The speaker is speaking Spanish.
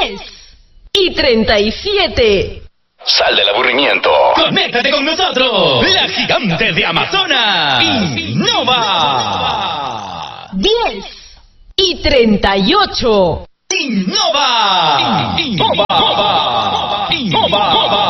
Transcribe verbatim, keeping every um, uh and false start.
diez y treinta y siete. Sal del aburrimiento. Conéctate con nosotros. La gigante de Amazonas. Innova. diez y treinta y ocho. Innova. Innova.